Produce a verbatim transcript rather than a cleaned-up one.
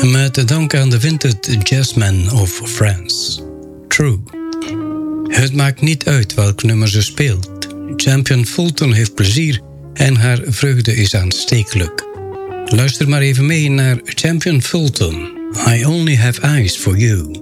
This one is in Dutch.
Met dank aan de Vintage Jazzmen of France. True. Het maakt niet uit welk nummer ze speelt. Champion Fulton heeft plezier en haar vreugde is aanstekelijk. Luister maar even mee naar Champion Fulton. I Only Have Eyes For You.